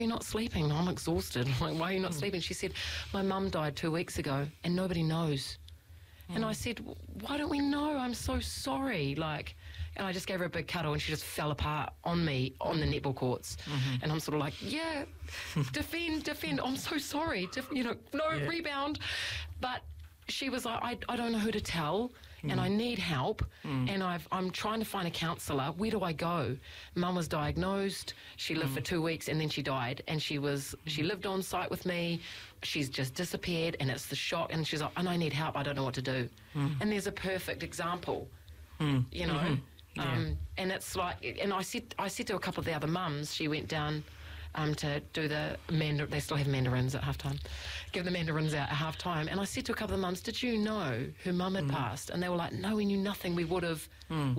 you're not sleeping? I'm exhausted. Like, why are you not sleeping? She said, my mum died 2 weeks ago and nobody knows. And I said, why don't we know? I'm so sorry. Like, and I just gave her a big cuddle and she just fell apart on me on the netball courts. And I'm sort of like, yeah, defend. I'm so sorry. Rebound. But she was like, I don't know who to tell and I need help and I'm trying to find a counsellor. Where do I go? Mum was diagnosed. She lived for 2 weeks and then she died, and she lived on site with me. She's just disappeared and it's the shock, and she's like, and I need help. I don't know what to do. And there's a perfect example, you know. And it's like, and I said to a couple of the other mums, she went down to do they still have mandarins at halftime, give the mandarins out at halftime. And I said to a couple of mums, did you know her mum had passed? And they were like, no, we knew nothing. We would have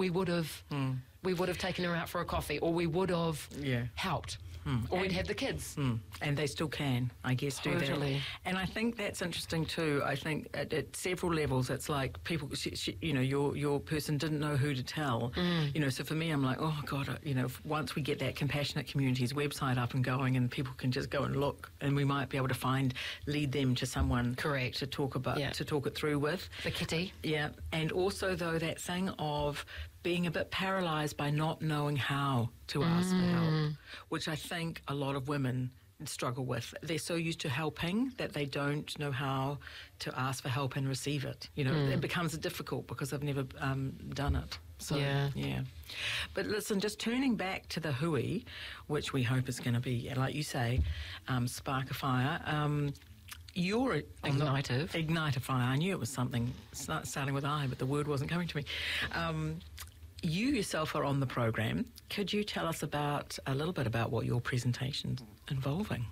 taken her out for a coffee, or we would have helped. Or we'd have the kids. And they still can, I guess, Totally. do that. And I think that's interesting too. I think at several levels, it's like people, your person didn't know who to tell. So for me, I'm like, oh God, once we get that Compassionate Communities website up and going, and people can just go and look, and we might be able to lead them to someone correct to talk about, to talk it through with. The kitty. Yeah. And also though, that thing of being a bit paralysed by not knowing how to ask for help, which I think a lot of women struggle with. They're so used to helping that they don't know how to ask for help and receive it. It becomes difficult because they've never done it. So, yeah. But listen, just turning back to the hui, which we hope is going to be, like you say, spark a fire. You're Ignite a fire. I knew it was something starting with I, but the word wasn't coming to me. You yourself are on the program. Could you tell us a little bit about what your presentation's involving?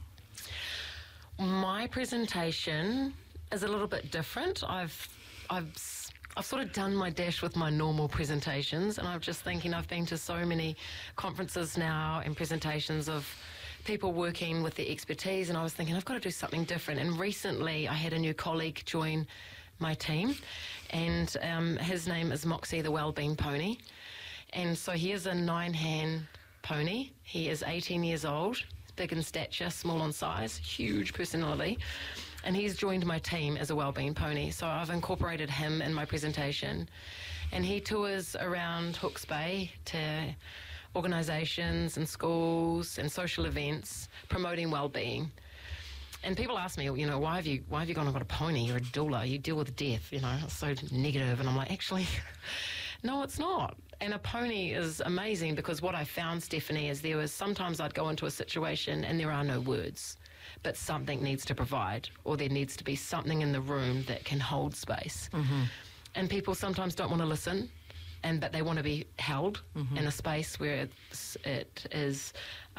My presentation is a little bit different. I've sort of done my dash with my normal presentations, and I'm just thinking, I've been to so many conferences now and presentations of people working with their expertise, and I was thinking, I've got to do something different. And recently I had a new colleague join my team, and his name is Moxie the Wellbeing Pony. And so he is a 9-hand pony. He is 18 years old, big in stature, small on size, huge personality. And he's joined my team as a wellbeing pony. So I've incorporated him in my presentation. And he tours around Hawke's Bay to organisations and schools and social events promoting wellbeing. And people ask me, why have you gone and got a pony? You're a doula. You deal with death. It's so negative. And I'm like, actually, no, it's not. And a pony is amazing, because what I found, Stephanie, is sometimes I'd go into a situation and there are no words, but something needs to provide, or there needs to be something in the room that can hold space. And people sometimes don't want to listen, but they want to be held in a space where it is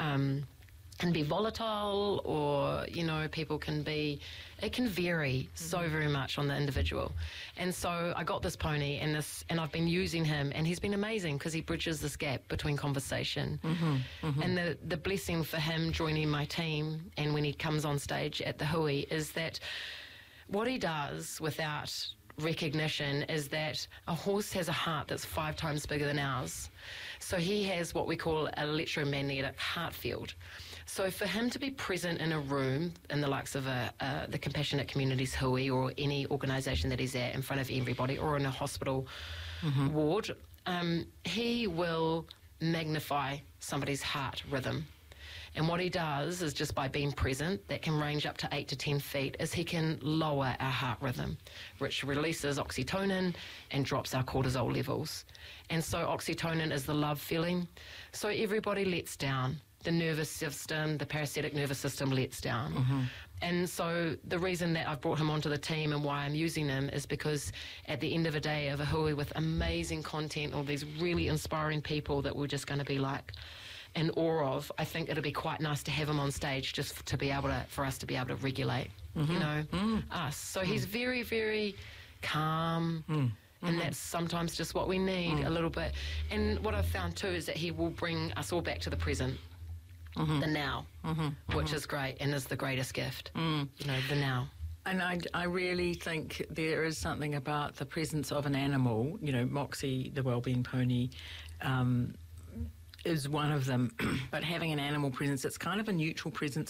can be volatile, or people it can vary so very much on the individual. And so I got this pony, and I've been using him, and he's been amazing because he bridges this gap between conversation. And the blessing for him joining my team, and when he comes on stage at the hui, is that what he does without recognition is that a horse has a heart that's 5 times bigger than ours. So he has what we call an electromagnetic heart field. So for him to be present in a room in the likes of the Compassionate Communities hui, or any organisation that he's at in front of everybody, or in a hospital ward, he will magnify somebody's heart rhythm. And what he does is, just by being present, that can range up to 8 to 10 feet, is he can lower our heart rhythm, which releases oxytocin and drops our cortisol levels. And so oxytocin is the love feeling. So everybody lets down. The nervous system, the parasympathetic nervous system lets down. And so the reason that I've brought him onto the team and why I'm using him is because at the end of a day of a hui with amazing content, all these really inspiring people that we're just going to be like in awe of, I think it'll be quite nice to have him on stage, just to be able to, for us to be able to regulate, us. So he's very, very calm. And that's sometimes just what we need, a little bit. And what I've found too is that he will bring us all back to the present. The now, which is great and is the greatest gift, the now. And I really think there is something about the presence of an animal, Moxie, the wellbeing pony, is one of them. But having an animal presence, it's kind of a neutral presence